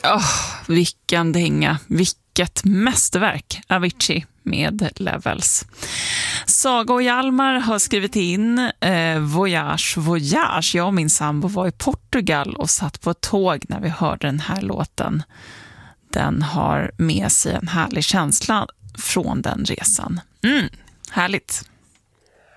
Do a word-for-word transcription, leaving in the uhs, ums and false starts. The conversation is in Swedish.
Oh, vilken dänga, vilket mästerverk, Avicii med Levels. Saga och Hjalmar har skrivit in eh, Voyage, Voyage. Jag och min sambo var i Portugal och satt på ett tåg när vi hörde den här låten. Den har med sig en härlig känsla från den resan. Mm, härligt.